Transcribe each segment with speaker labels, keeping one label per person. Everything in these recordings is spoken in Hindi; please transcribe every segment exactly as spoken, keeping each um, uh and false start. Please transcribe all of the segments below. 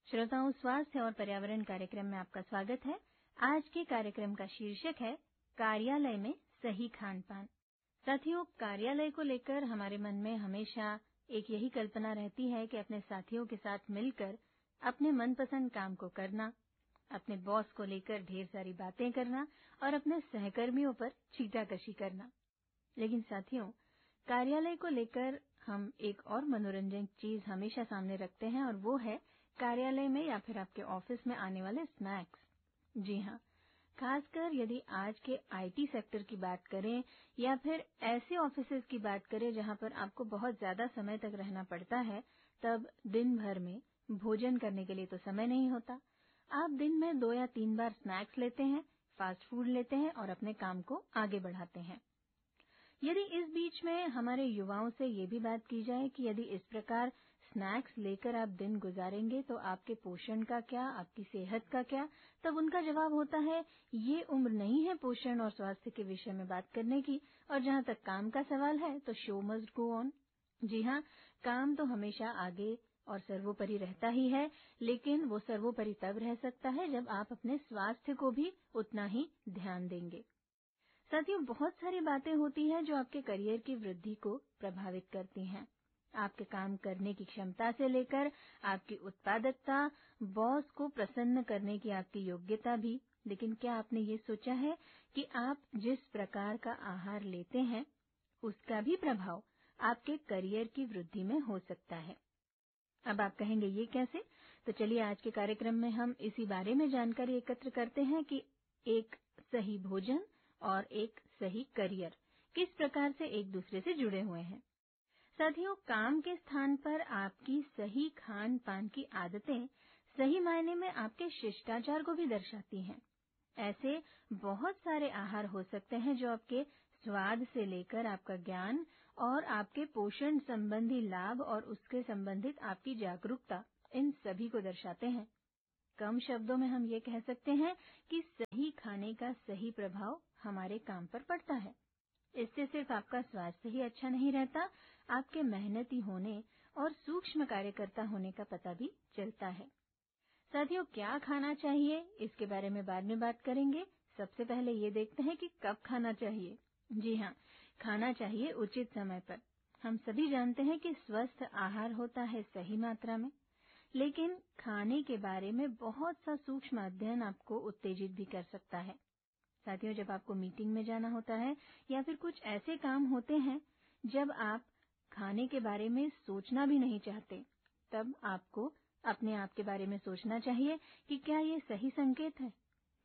Speaker 1: श्रोताओं, स्वास्थ्य और पर्यावरण कार्यक्रम में आपका स्वागत है। आज के कार्यक्रम का शीर्षक है कार्यालय में सही खान-पान। साथियों, कार्यालय को लेकर हमारे मन में हमेशा एक यही कल्पना रहती है कि अपने साथियों के साथ मिलकर अपने मनपसंद काम को करना, अपने बॉस को लेकर ढेर सारी बातें करना और अपने सहकर्मियों पर छीटाकशी करना। लेकिन साथियों, कार्यालय को लेकर हम एक और मनोरंजक चीज हमेशा सामने रखते हैं और वो है कार्यालय में या फिर आपके ऑफिस में आने वाले स्नैक्स। जी हाँ, खासकर यदि आज के आईटी सेक्टर की बात करें या फिर ऐसे ऑफिसेज की बात करें जहां पर आपको बहुत ज्यादा समय तक रहना पड़ता है, तब दिन भर में भोजन करने के लिए तो समय नहीं होता। आप दिन में दो या तीन बार स्नैक्स लेते हैं, फास्ट फूड लेते हैं और अपने काम को आगे बढ़ाते हैं। यदि इस बीच में हमारे युवाओं से ये भी बात की जाए कि यदि इस प्रकार स्नैक्स लेकर आप दिन गुजारेंगे तो आपके पोषण का क्या, आपकी सेहत का क्या, तब उनका जवाब होता है, ये उम्र नहीं है पोषण और स्वास्थ्य के विषय में बात करने की, और जहां तक काम का सवाल है तो शो मस्ट गो ऑन। जी हाँ, काम तो हमेशा आगे और सर्वोपरि रहता ही है, लेकिन वो सर्वोपरि तब रह सकता है जब आप अपने स्वास्थ्य को भी उतना ही ध्यान देंगे। साथियों, बहुत सारी बातें होती हैं जो आपके करियर की वृद्धि को प्रभावित करती हैं। आपके काम करने की क्षमता से लेकर आपकी उत्पादकता, बॉस को प्रसन्न करने की आपकी योग्यता भी। लेकिन क्या आपने ये सोचा है कि आप जिस प्रकार का आहार लेते हैं, उसका भी प्रभाव आपके करियर की वृद्धि में हो सकता है। अब आप कहेंगे ये कैसे? तो चलिए आज के कार्यक्रम में हम इसी बारे में जानकारी एकत्र करते हैं कि एक सही भोजन और एक सही करियर किस प्रकार से एक दूसरे से जुड़े हुए हैं। साथियों, काम के स्थान पर आपकी सही खान पान की आदतें सही मायने में आपके शिष्टाचार को भी दर्शाती हैं। ऐसे बहुत सारे आहार हो सकते हैं जो आपके स्वाद से लेकर आपका ज्ञान और आपके पोषण संबंधी लाभ और उसके संबंधित आपकी जागरूकता, इन सभी को दर्शाते हैं। कम शब्दों में हम ये कह सकते हैं कि सही खाने का सही प्रभाव हमारे काम पर पड़ता है। इससे सिर्फ आपका स्वास्थ्य ही अच्छा नहीं रहता, आपके मेहनती होने और सूक्ष्म कार्यकर्ता होने का पता भी चलता है। साथियों, क्या खाना चाहिए इसके बारे में बाद में बात करेंगे। सबसे पहले ये देखते हैं कि कब खाना चाहिए। जी हाँ, खाना चाहिए उचित समय पर। हम सभी जानते हैं कि स्वस्थ आहार होता है सही मात्रा में, लेकिन खाने के बारे में बहुत सा सूक्ष्म अध्ययन आपको उत्तेजित भी कर सकता है। साथियों, जब आपको मीटिंग में जाना होता है या फिर कुछ ऐसे काम होते हैं जब आप खाने के बारे में सोचना भी नहीं चाहते, तब आपको अपने आप के बारे में सोचना चाहिए कि क्या ये सही संकेत है।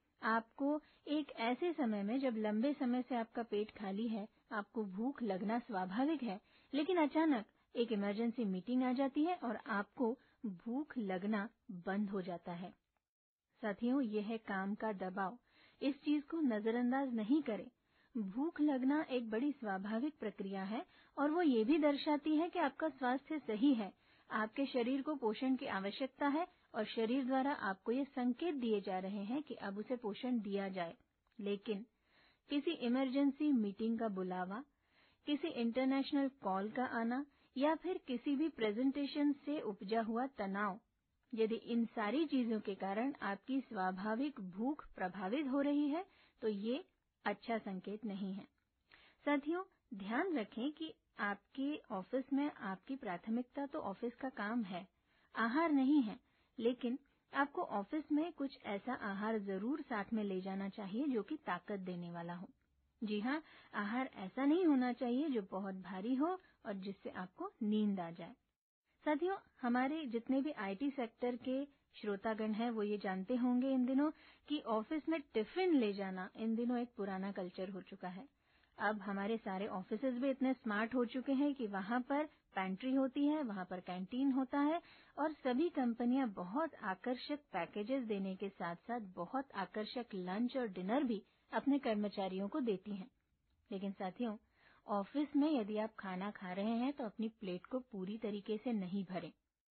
Speaker 1: आपको एक ऐसे समय में जब लंबे समय से आपका पेट खाली है, आपको भूख लगना स्वाभाविक है, लेकिन अचानक एक इमरजेंसी मीटिंग आ जाती है और आपको भूख लगना बंद हो जाता है। साथियों, यह है काम का दबाव। इस चीज को नजरअंदाज नहीं करें। भूख लगना एक बड़ी स्वाभाविक प्रक्रिया है और वो ये भी दर्शाती है कि आपका स्वास्थ्य सही है, आपके शरीर को पोषण की आवश्यकता है और शरीर द्वारा आपको ये संकेत दिए जा रहे हैं कि अब उसे पोषण दिया जाए। लेकिन किसी इमरजेंसी मीटिंग का बुलावा, किसी इंटरनेशनल कॉल का आना या फिर किसी भी प्रेजेंटेशन से उपजा हुआ तनाव, यदि इन सारी चीजों के कारण आपकी स्वाभाविक भूख प्रभावित हो रही है, तो ये अच्छा संकेत नहीं है। साथियों, ध्यान रखें कि आपके ऑफिस में आपकी प्राथमिकता तो ऑफिस का काम है, आहार नहीं है, लेकिन आपको ऑफिस में कुछ ऐसा आहार जरूर साथ में ले जाना चाहिए जो कि ताकत देने वाला हो। जी हाँ, आहार ऐसा नहीं होना चाहिए जो बहुत भारी हो और जिससे आपको नींद आ जाए। साथियों, हमारे जितने भी आईटी सेक्टर के श्रोतागण हैं वो ये जानते होंगे इन दिनों कि ऑफिस में टिफिन ले जाना इन दिनों एक पुराना कल्चर हो चुका है। अब हमारे सारे ऑफिसेज भी इतने स्मार्ट हो चुके हैं कि वहां पर पैंट्री होती है, वहां पर कैंटीन होता है और सभी कंपनियां बहुत आकर्षक पैकेजेस देने के साथ साथ बहुत आकर्षक लंच और डिनर भी अपने कर्मचारियों को देती हैं। लेकिन साथियों, ऑफिस में यदि आप खाना खा रहे हैं तो अपनी प्लेट को पूरी तरीके से नहीं भरें।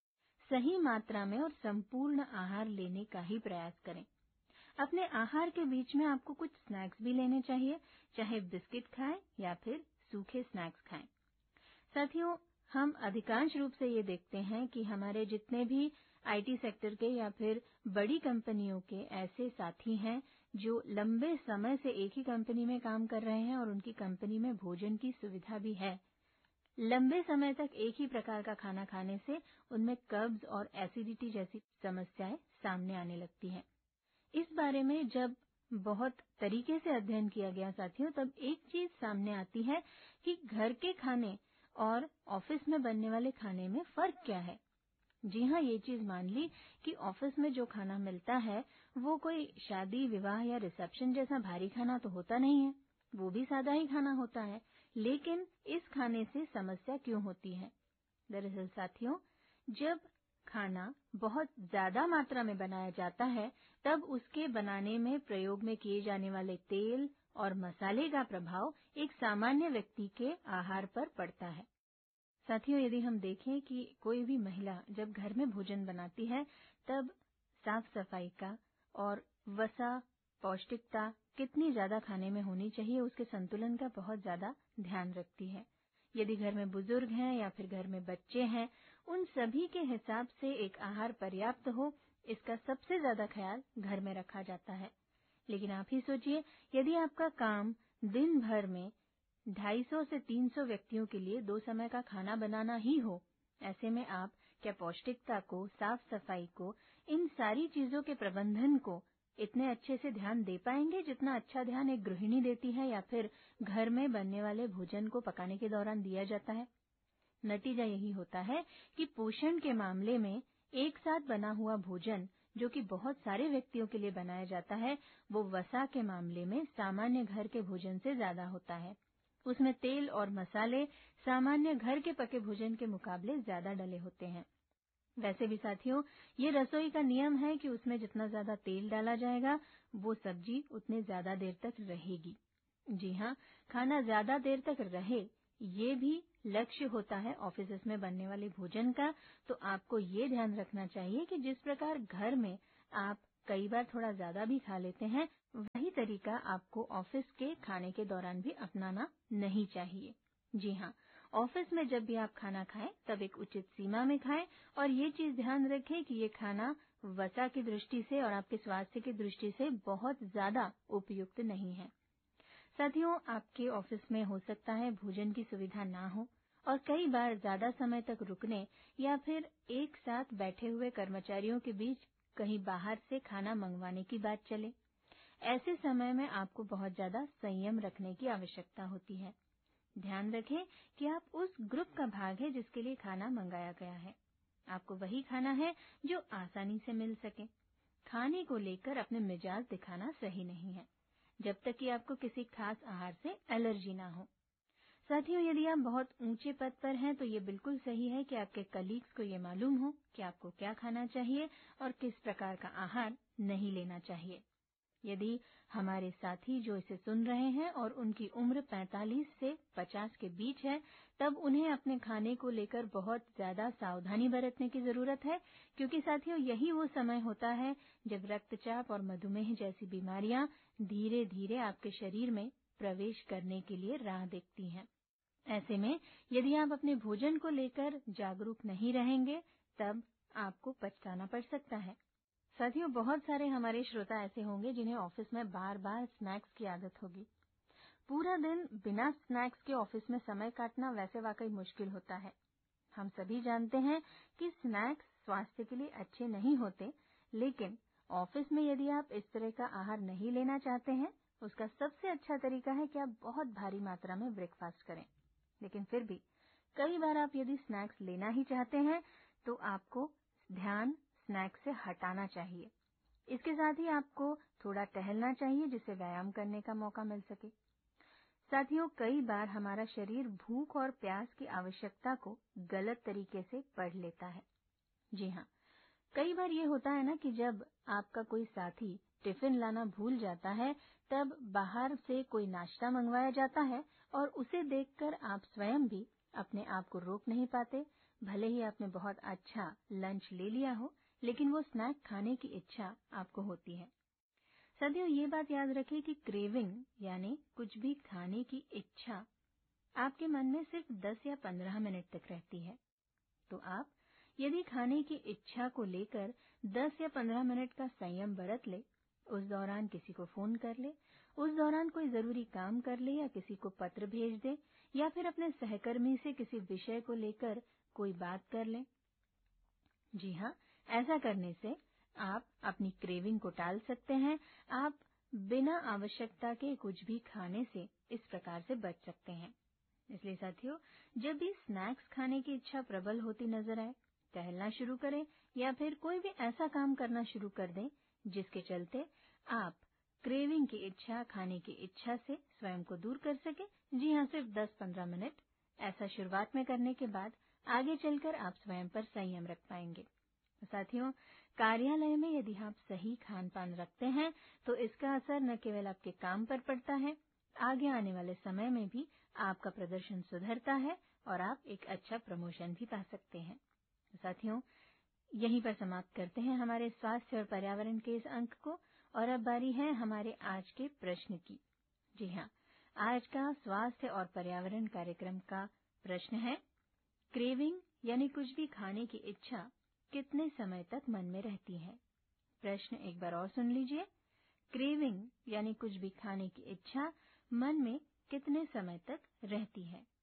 Speaker 1: सही मात्रा में और संपूर्ण आहार लेने का ही प्रयास करें। अपने आहार के बीच में आपको कुछ स्नैक्स भी लेने चाहिए, चाहे बिस्किट खाएं या फिर सूखे स्नैक्स खाएं। साथियों, हम अधिकांश रूप से ये देखते हैं कि हमारे जितने भी आईटी सेक्टर के या फिर बड़ी कंपनियों के ऐसे साथी हैं जो लंबे समय से एक ही कंपनी में काम कर रहे हैं और उनकी कंपनी में भोजन की सुविधा भी है। लंबे समय तक एक ही प्रकार का खाना खाने से उनमें कब्ज और एसिडिटी जैसी समस्याएं सामने आने लगती हैं। इस बारे में जब बहुत तरीके से अध्ययन किया गया साथियों, तब एक चीज सामने आती है कि घर के खाने और ऑफिस में बनने वाले खाने में फर्क क्या है। जी हाँ, ये चीज मान ली कि ऑफिस में जो खाना मिलता है वो कोई शादी, विवाह या रिसेप्शन जैसा भारी खाना तो होता नहीं है, वो भी सादा ही खाना होता है। लेकिन इस खाने से समस्या क्यों होती है? दरअसल साथियों, जब खाना बहुत ज्यादा मात्रा में बनाया जाता है तब उसके बनाने में प्रयोग में किए जाने वाले तेल और मसाले का प्रभाव एक सामान्य व्यक्ति के आहार पर पड़ता है। साथियों, यदि हम देखें कि कोई भी महिला जब घर में भोजन बनाती है तब साफ सफाई का और वसा, पौष्टिकता कितनी ज्यादा खाने में होनी चाहिए उसके संतुलन का बहुत ज्यादा ध्यान रखती है। यदि घर में बुजुर्ग हैं या फिर घर में बच्चे हैं, उन सभी के हिसाब से एक आहार पर्याप्त हो, इसका सबसे ज्यादा ख्याल घर में रखा जाता है। लेकिन आप ही सोचिए, यदि आपका काम दिन भर में ढाई सौ से तीन सौ व्यक्तियों के लिए दो समय का खाना बनाना ही हो, ऐसे में आप क्या पौष्टिकता को, साफ सफाई को, इन सारी चीजों के प्रबंधन को इतने अच्छे से ध्यान दे पाएंगे जितना अच्छा ध्यान एक गृहिणी देती है या फिर घर में बनने वाले भोजन को पकाने के दौरान दिया जाता है? नतीजा यही होता है कि पोषण के मामले में एक साथ बना हुआ भोजन जो कि बहुत सारे व्यक्तियों के लिए बनाया जाता है, वो वसा के मामले में सामान्य घर के भोजन से ज्यादा होता है। उसमें तेल और मसाले सामान्य घर के पके भोजन के मुकाबले ज्यादा डले होते हैं। वैसे भी साथियों, ये रसोई का नियम है कि उसमें जितना ज्यादा तेल डाला जाएगा वो सब्जी उतने ज्यादा देर तक रहेगी। जी हाँ, खाना ज्यादा देर तक रहे, ये भी लक्ष्य होता है ऑफिस में बनने वाले भोजन का। तो आपको ये ध्यान रखना चाहिए कि जिस प्रकार घर में आप कई बार थोड़ा ज्यादा भी खा लेते हैं, वही तरीका आपको ऑफिस के खाने के दौरान भी अपनाना नहीं चाहिए। जी हाँ, ऑफिस में जब भी आप खाना खाएं तब एक उचित सीमा में खाएं और ये चीज ध्यान रखें कि ये खाना वसा की दृष्टि से और आपके स्वास्थ्य की दृष्टि से बहुत ज्यादा उपयुक्त नहीं है। साथियों, आपके ऑफिस में हो सकता है भोजन की सुविधा ना हो और कई बार ज्यादा समय तक रुकने या फिर एक साथ बैठे हुए कर्मचारियों के बीच कहीं बाहर से खाना मंगवाने की बात चले। ऐसे समय में आपको बहुत ज्यादा संयम रखने की आवश्यकता होती है। ध्यान रखें कि आप उस ग्रुप का भाग है जिसके लिए खाना मंगाया गया है। आपको वही खाना है जो आसानी से मिल सके। खाने को लेकर अपने मिजाज दिखाना सही नहीं है, जब तक कि आपको किसी खास आहार से एलर्जी ना हो। साथियों, यदि आप बहुत ऊंचे पद पर हैं तो ये बिल्कुल सही है कि आपके कलीग्स को ये मालूम हो कि आपको क्या खाना चाहिए और किस प्रकार का आहार नहीं लेना चाहिए। यदि हमारे साथी जो इसे सुन रहे हैं और उनकी उम्र पैंतालीस से पचास के बीच है, तब उन्हें अपने खाने को लेकर बहुत ज्यादा सावधानी बरतने की जरूरत है, क्योंकि साथियों यही वो समय होता है जब रक्तचाप और मधुमेह जैसी बीमारियां धीरे धीरे आपके शरीर में प्रवेश करने के लिए राह देखती हैं। ऐसे में यदि आप अपने भोजन को लेकर जागरूक नहीं रहेंगे, तब आपको पछताना पड़ सकता है। साथियों, बहुत सारे हमारे श्रोता ऐसे होंगे जिन्हें ऑफिस में बार बार स्नैक्स की आदत होगी। पूरा दिन बिना स्नैक्स के ऑफिस में समय काटना वैसे वाकई मुश्किल होता है। हम सभी जानते हैं कि स्नैक्स स्वास्थ्य के लिए अच्छे नहीं होते, लेकिन ऑफिस में यदि आप इस तरह का आहार नहीं लेना चाहते हैं, उसका सबसे अच्छा तरीका है कि आप बहुत भारी मात्रा में ब्रेकफास्ट करें। लेकिन फिर भी कई बार आप यदि स्नैक्स लेना ही चाहते हैं तो आपको ध्यान स्नैक्स से हटाना चाहिए। इसके साथ ही आपको थोड़ा टहलना चाहिए जिससे व्यायाम करने का मौका मिल सके। साथियों, कई बार हमारा शरीर भूख और प्यास की आवश्यकता को गलत तरीके से पढ़ लेता है। जी हाँ, कई बार ये होता है ना कि जब आपका कोई साथी टिफिन लाना भूल जाता है, तब बाहर से कोई नाश्ता मंगवाया जाता है और उसे देखकर आप स्वयं भी अपने आप को रोक नहीं पाते। भले ही आपने बहुत अच्छा लंच ले लिया हो, लेकिन वो स्नैक खाने की इच्छा आपको होती है। साथियों, ये बात याद रखें कि क्रेविंग यानी कुछ भी खाने की इच्छा आपके मन में सिर्फ दस या पंद्रह मिनट तक रहती है। तो आप यदि खाने की इच्छा को लेकर दस या पंद्रह मिनट का संयम बरत ले, उस दौरान किसी को फोन कर ले, उस दौरान कोई जरूरी काम कर ले या किसी को पत्र भेज दे या फिर अपने सहकर्मी से किसी विषय को लेकर कोई बात कर ले। जी हाँ, ऐसा करने से आप अपनी क्रेविंग को टाल सकते हैं। आप बिना आवश्यकता के कुछ भी खाने से इस प्रकार से बच सकते हैं। इसलिए साथियों, जब भी स्नैक्स खाने की इच्छा प्रबल होती नजर आए, टहलना शुरू करें या फिर कोई भी ऐसा काम करना शुरू कर दें जिसके चलते आप क्रेविंग की इच्छा, खाने की इच्छा से स्वयं को दूर कर सके। जी हाँ, सिर्फ दस पंद्रह मिनट। ऐसा शुरुआत में करने के बाद आगे चलकर आप स्वयं पर संयम रख पाएंगे। साथियों, कार्यालय में यदि आप सही खान पान रखते हैं तो इसका असर न केवल आपके काम पर पड़ता है, आगे आने वाले समय में भी आपका प्रदर्शन सुधरता है और आप एक अच्छा प्रमोशन भी पा सकते हैं। साथियों, यहीं पर समाप्त करते हैं हमारे स्वास्थ्य और पर्यावरण के इस अंक को और अब बारी है हमारे आज के प्रश्न की। जी हाँ, आज का स्वास्थ्य और पर्यावरण कार्यक्रम का प्रश्न है, क्रेविंग यानी कुछ भी खाने की इच्छा कितने समय तक मन में रहती है? प्रश्न एक बार और सुन लीजिए। क्रेविंग यानी कुछ भी खाने की इच्छा मन में कितने समय तक रहती है?